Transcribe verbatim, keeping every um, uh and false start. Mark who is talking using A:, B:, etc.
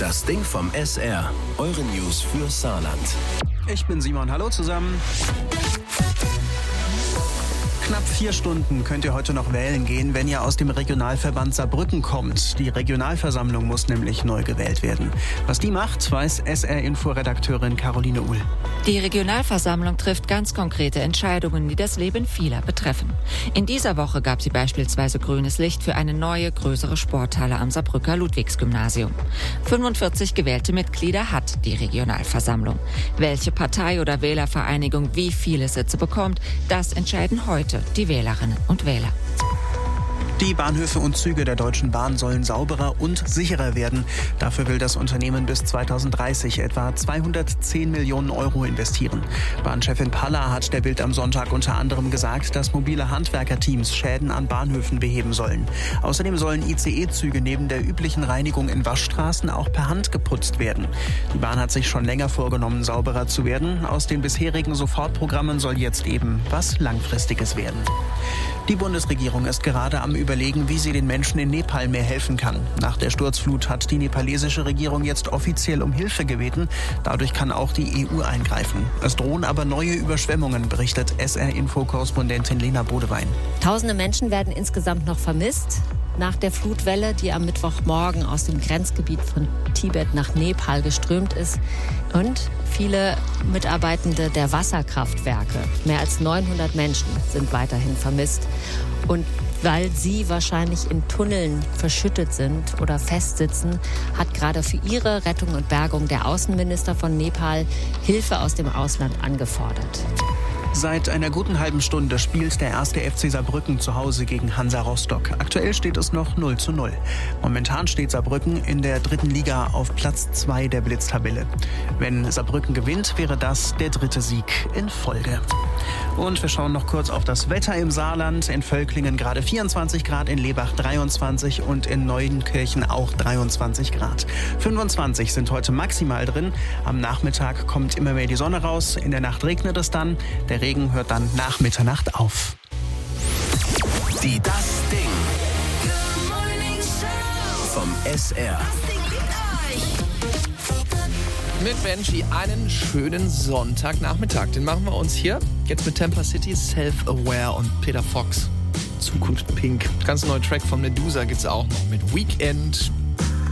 A: Das Ding vom S R. Eure News für Saarland.
B: Ich bin Simon, hallo zusammen. Knapp vier Stunden könnt ihr heute noch wählen gehen, wenn ihr aus dem Regionalverband Saarbrücken kommt. Die Regionalversammlung muss nämlich neu gewählt werden. Was die macht, weiß S R-Info-Redakteurin Caroline Uhl.
C: Die Regionalversammlung trifft ganz konkrete Entscheidungen, die das Leben vieler betreffen. In dieser Woche gab sie beispielsweise grünes Licht für eine neue, größere Sporthalle am Saarbrücker Ludwigsgymnasium. fünfundvierzig gewählte Mitglieder hat die Regionalversammlung. Welche Partei oder Wählervereinigung wie viele Sitze bekommt, das entscheiden heute die Wählerinnen und Wähler.
B: Die Bahnhöfe und Züge der Deutschen Bahn sollen sauberer und sicherer werden. Dafür will das Unternehmen bis zweitausenddreißig etwa zweihundertzehn Millionen Euro investieren. Bahnchefin Palla hat der Bild am Sonntag unter anderem gesagt, dass mobile Handwerkerteams Schäden an Bahnhöfen beheben sollen. Außerdem sollen I C E-Züge neben der üblichen Reinigung in Waschstraßen auch per Hand geputzt werden. Die Bahn hat sich schon länger vorgenommen, sauberer zu werden. Aus den bisherigen Sofortprogrammen soll jetzt eben was Langfristiges werden. Die Bundesregierung ist gerade am Überlegen, wie sie den Menschen in Nepal mehr helfen kann. Nach der Sturzflut hat die nepalesische Regierung jetzt offiziell um Hilfe gebeten. Dadurch kann auch die E U eingreifen. Es drohen aber neue Überschwemmungen, berichtet S R-Info-Korrespondentin Lena Bodewein.
D: Tausende Menschen werden insgesamt noch vermisst. Nach der Flutwelle, die am Mittwochmorgen aus dem Grenzgebiet von Tibet nach Nepal geströmt ist. Und viele Mitarbeitende der Wasserkraftwerke, mehr als neunhundert Menschen, sind weiterhin vermisst. Und weil sie wahrscheinlich in Tunneln verschüttet sind oder festsitzen, hat gerade für ihre Rettung und Bergung der Außenminister von Nepal Hilfe aus dem Ausland angefordert.
B: Seit einer guten halben Stunde spielt der erste F C Saarbrücken zu Hause gegen Hansa Rostock. Aktuell steht es noch null zu null. Momentan steht Saarbrücken in der dritten Liga auf Platz zwei der Blitztabelle. Wenn Saarbrücken gewinnt, wäre das der dritte Sieg in Folge. Und wir schauen noch kurz auf das Wetter im Saarland. In Völklingen gerade vierundzwanzig Grad, in Lebach dreiundzwanzig und in Neuenkirchen auch dreiundzwanzig Grad. fünfundzwanzig sind heute maximal drin. Am Nachmittag kommt immer mehr die Sonne raus. In der Nacht regnet es dann. Der Regen hört dann nach Mitternacht auf.
A: Die Das Ding vom S R.
E: Mit Benji einen schönen Sonntagnachmittag. Den machen wir uns hier jetzt mit Tampa City, Self-Aware und Peter Fox. Zukunft Pink. Ganz neuer Track von Medusa gibt's auch noch mit Weekend.